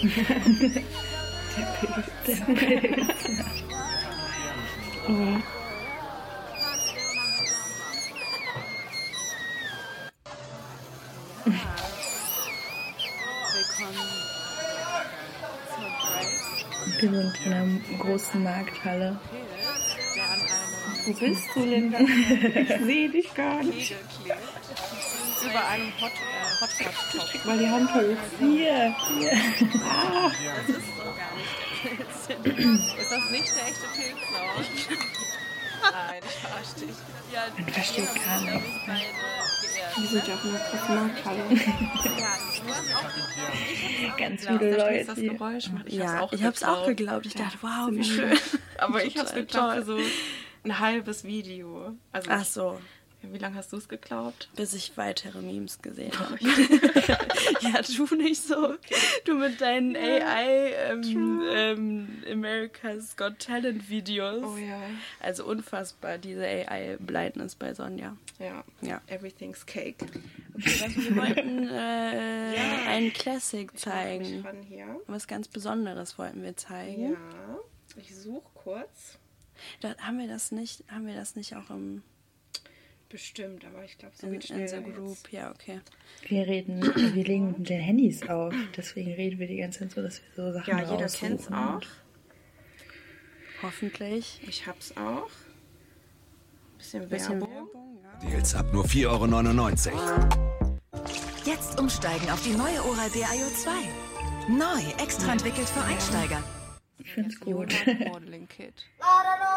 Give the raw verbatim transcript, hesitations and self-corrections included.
Der Pilz. Der Pilz. Oh. Willkommen zur Break. Wir sind in einer großen Markthalle. Der an einem Wo bist du, Linda? Ich sehe dich gar nicht. Kegel klebt. Über einem Hot, äh, Hotpot-Topf. Mal die Hand hoch. Hier. Hier. Ah. Das ist doch gar nicht der Pilz. Ist das nicht der echte Pilzsau? Nein, ich verarsche dich. Ja, Man versteht gar nichts. Wir sind ja auch in der großen Markthalle. Ja, das muss auch. Ganz Ja, viele das Leute. hier. Geräusch macht. Ich Ja, hab's auch ich hab's auch geglaubt. geglaubt. Ich dachte, wow, wie schön. Aber ich hab's Total geglaubt für toll. so ein halbes Video. Also, Ach so, wie lange hast du es geglaubt? bis ich weitere Memes gesehen habe. Ja, tu nicht so. Du mit deinen A I ähm, ähm, America's Got Talent Videos. Oh ja. Also unfassbar, diese A I-Blindness bei Sonja. Ja. Ja. Everything's Cake. Also wir wollten äh, Ja. einen Classic Ich mach mich zeigen. ran hier. Was ganz Besonderes wollten wir zeigen. Ja. Ich suche kurz. Da, haben wir das nicht, haben wir das nicht auch im, Bestimmt, aber ich glaube, so in, geht in the schneller group? jetzt. Ja, okay. Wir reden, wir legen mit den Handys auf. Deswegen reden wir die ganze Zeit so, dass wir so Sachen Ja, jeder raussuchen. kennt's auch. Hoffentlich. Ich hab's auch. Bisschen, Bisschen Werbung. Werbung, ja. Deals ab nur vier Euro neunundneunzig. Jetzt umsteigen auf die neue Oral-B I O zwei. Neu, extra entwickelt für Einsteiger. Ich find's gut. Modeling Kit.